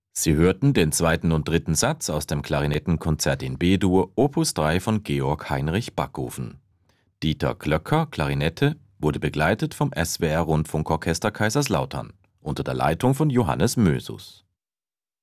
Sie hörten den zweiten und dritten Satz aus dem Klarinettenkonzert in B-Dur, Opus 3 von Georg Heinrich Backhofen. Dieter Klöcker, Klarinette, wurde begleitet vom SWR Rundfunkorchester Kaiserslautern unter der Leitung von Johannes Mösus.